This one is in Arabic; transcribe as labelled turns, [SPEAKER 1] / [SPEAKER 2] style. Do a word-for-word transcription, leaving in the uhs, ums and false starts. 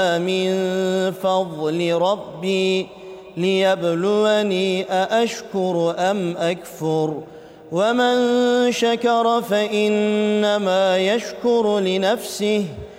[SPEAKER 1] من فضل ربي ليبلوني أأشكر أم أكفر ومن شكر فإنما يشكر لنفسه